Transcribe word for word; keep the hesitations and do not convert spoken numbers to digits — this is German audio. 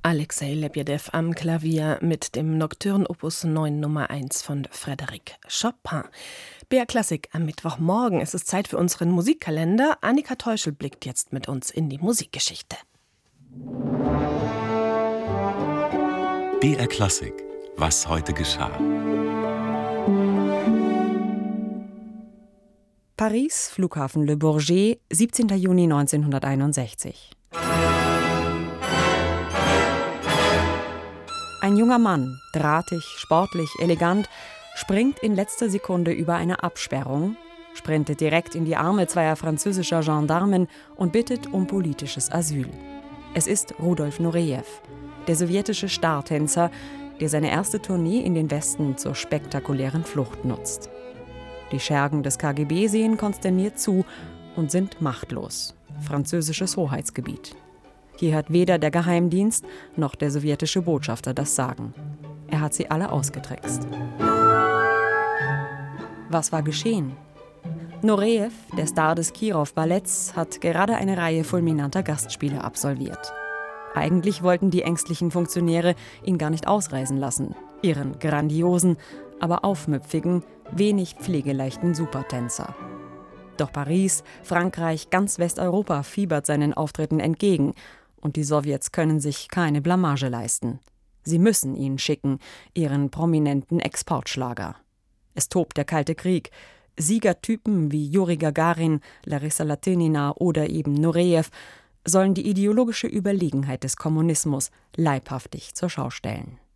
Alexei Lebjedew am Klavier mit dem Nocturne Opus neun Nummer eins von Frédéric Chopin. B R Klassik am Mittwochmorgen. Es ist Zeit für unseren Musikkalender. Annika Teuschel blickt jetzt mit uns in die Musikgeschichte. B R Klassik. Was heute geschah. Paris, Flughafen Le Bourget, siebzehnter Juni neunzehnhunderteinundsechzig. Ein junger Mann, drahtig, sportlich, elegant, springt in letzter Sekunde über eine Absperrung, sprintet direkt in die Arme zweier französischer Gendarmen und bittet um politisches Asyl. Es ist Rudolf Nurejew, der sowjetische Startänzer, der seine erste Tournee in den Westen zur spektakulären Flucht nutzt. Die Schergen des K G B sehen konsterniert zu und sind machtlos. Französisches Hoheitsgebiet. Hier hat weder der Geheimdienst noch der sowjetische Botschafter das Sagen. Er hat sie alle ausgetrickst. Was war geschehen? Nurejew, der Star des Kirov-Balletts, hat gerade eine Reihe fulminanter Gastspiele absolviert. Eigentlich wollten die ängstlichen Funktionäre ihn gar nicht ausreisen lassen. Ihren grandiosen, aber aufmüpfigen, wenig pflegeleichten Supertänzer. Doch Paris, Frankreich, ganz Westeuropa fiebert seinen Auftritten entgegen. Und die Sowjets können sich keine Blamage leisten. Sie müssen ihn schicken, ihren prominenten Exportschlager. Es tobt der Kalte Krieg. Siegertypen wie Juri Gagarin, Larissa Latynina oder eben Nurejew sollen die ideologische Überlegenheit des Kommunismus leibhaftig zur Schau stellen.